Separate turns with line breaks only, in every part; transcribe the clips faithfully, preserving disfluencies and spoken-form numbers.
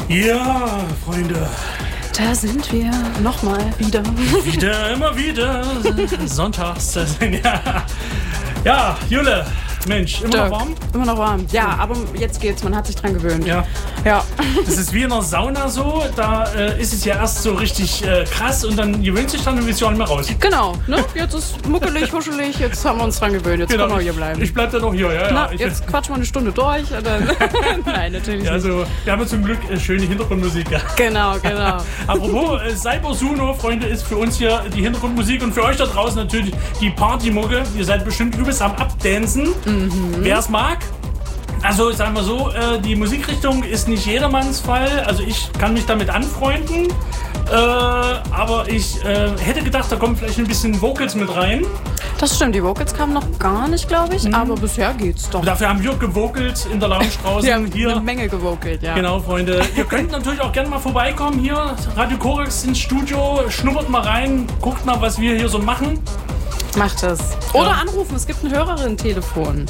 Ja, Freunde.
Da sind wir nochmal wieder.
Wieder, immer wieder. Sonntags. Ja, ja, Jule. Mensch, immer
Dirk,
noch warm?
Immer noch warm. Ja, aber jetzt geht's. Man hat sich dran gewöhnt.
Ja.
Ja.
Das ist wie in der Sauna so. Da äh, ist es ja erst so richtig äh, krass und dann gewöhnt sich dann und willst du auch nicht mehr raus.
Genau. Ne? Jetzt ist muckelig, huschelig. Jetzt haben wir uns dran gewöhnt. Jetzt
Genau,
können wir
ich,
hier bleiben.
ich bleib dann auch hier. Ja,
Na,
ja, ich,
jetzt quatschen wir eine Stunde durch. Und dann Nein, natürlich
ja,
nicht.
also, wir haben ja zum Glück äh, schöne Hintergrundmusik. Ja.
Genau, genau.
Apropos, äh, Cybersuno, Freunde, ist für uns hier die Hintergrundmusik und für euch da draußen natürlich die Partymucke. Ihr seid bestimmt übelst am Abdancen. Mhm. Wer es mag. Also sagen wir so, äh, die Musikrichtung ist nicht jedermanns Fall. Also ich kann mich damit anfreunden. Äh, aber ich äh, hätte gedacht, da kommen vielleicht ein bisschen Vocals mit rein.
Das stimmt, die Vocals kamen noch gar nicht, glaube ich. Mhm. Aber bisher geht's doch.
Dafür haben wir gewokelt in der Lounge draußen.
Wir haben
hier.
eine Menge gewokelt, ja.
Genau, Freunde. Ihr könnt natürlich auch gerne mal vorbeikommen hier. Radio Korax ins Studio. Schnuppert mal rein. Guckt mal, was wir hier so machen.
Macht es. Oder
Ja.
anrufen, es gibt ein Hörerinnen-Telefon.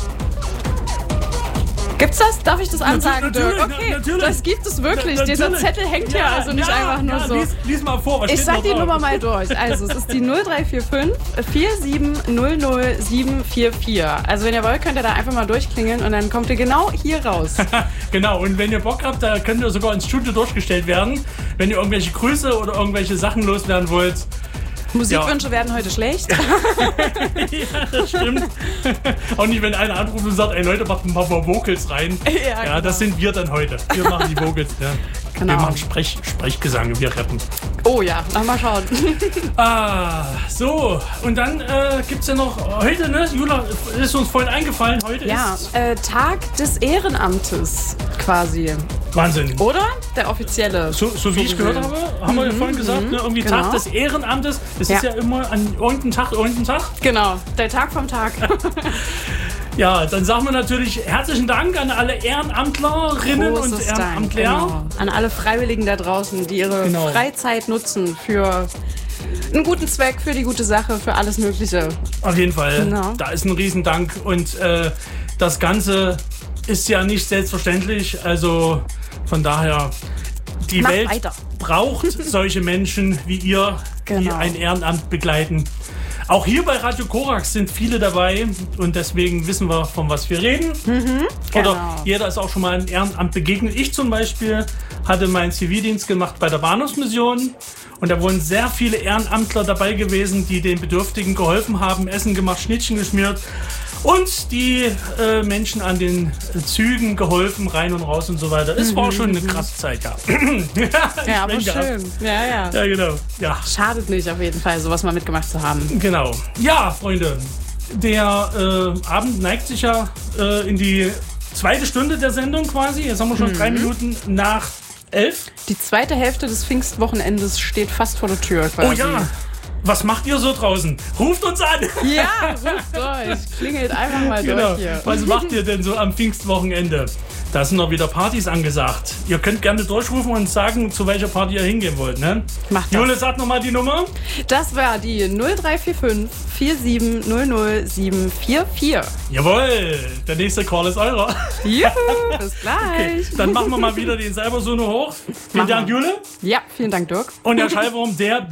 Gibt's das? Darf ich das ansagen,
Natürlich,
Dirk? Okay,
natürlich.
das gibt es wirklich.
Na,
Dieser
natürlich.
Zettel hängt ja, also nicht
ja,
einfach nur
ja,
so.
Lies, lies mal vor, was
Ich
steht
sag
noch
die
drauf?
Nummer mal durch. Also, es ist die null drei vier fünf vier sieben null null sieben vier vier. Also, wenn ihr wollt, könnt ihr da einfach mal durchklingeln und dann kommt ihr genau hier raus.
Genau, und wenn ihr Bock habt, da könnt ihr sogar ins Studio durchgestellt werden. Wenn ihr irgendwelche Grüße oder irgendwelche Sachen loswerden wollt.
Musikwünsche werden heute schlecht.
Ja, das stimmt. Auch nicht, wenn einer anruft und sagt, ey Leute, macht ein paar Vocals rein.
Ja,
Ja, das sind wir dann heute. Wir machen die Vocals. Ja.
Genau.
Wir machen Sprech, Sprechgesang, wir rappen.
Oh ja, na mal schauen.
Ah, so. Und dann äh, gibt es ja noch heute, ne? Jula, ist uns vorhin eingefallen, heute
Ja,
ist
äh, Tag des Ehrenamtes quasi.
Wahnsinn.
Oder? Der offizielle.
So, so wie ich gehört habe, haben wir ja vorhin gesagt, ne? Irgendwie
genau.
Tag des Ehrenamtes. Es
Ja.
ist ja immer an irgendeinem Tag, irgendeinem Tag.
Genau, der Tag vom Tag.
Ja, dann sagen wir natürlich herzlichen Dank an alle Ehrenamtlerinnen und
Großes
Ehrenamtler.
Dank, genau. An alle Freiwilligen da draußen, die ihre
Genau.
Freizeit nutzen für einen guten Zweck, für die gute Sache, für alles Mögliche.
Auf jeden Fall,
Genau.
da ist ein Riesendank. Und äh, das Ganze ist ja nicht selbstverständlich. Also von daher, die
Macht
Welt
weiter.
braucht solche Menschen wie ihr, die
Genau.
ein Ehrenamt begleiten. Auch hier bei Radio Korax sind viele dabei und deswegen wissen wir, von was wir reden.
genau.
Oder jeder ist auch schon mal ein Ehrenamt begegnet. Ich zum Beispiel hatte meinen Zivildienst gemacht bei der Bahnhofsmission und da wurden sehr viele Ehrenamtler dabei gewesen, die den Bedürftigen geholfen haben, Essen gemacht, Schnittchen geschmiert und die äh, Menschen an den äh, Zügen geholfen, rein und raus und so weiter. Es war schon eine krasse Zeit, ja.
Ja, aber
Ich denke,
schön. Ja, ja.
Ja, genau. Ja,
Schadet nicht auf jeden Fall, sowas mal mitgemacht zu haben.
genau. Ja, Freunde, der äh, Abend neigt sich ja äh, in die zweite Stunde der Sendung quasi. Jetzt haben wir schon drei Minuten nach elf.
Die zweite Hälfte des Pfingstwochenendes steht fast vor der Tür quasi.
Oh ja, was macht ihr so draußen? Ruft uns an!
Ja, ruft durch. Klingelt einfach mal
Genau.
durch hier.
Was macht ihr denn so am Pfingstwochenende? Da sind noch wieder Partys angesagt. Ihr könnt gerne durchrufen und sagen, zu welcher Party ihr hingehen wollt. Ne?
Macht das.
Jule, sag nochmal die Nummer.
Das war die null drei vier fünf vier sieben null null sieben vier vier.
Jawohl, der nächste Call ist eurer.
Juhu, bis gleich.
Okay, dann machen wir mal wieder den Cybersuno hoch. Vielen
Machen
Dank,
wir.
Jule.
Ja, vielen Dank, Dirk.
Und der Schallwurm, der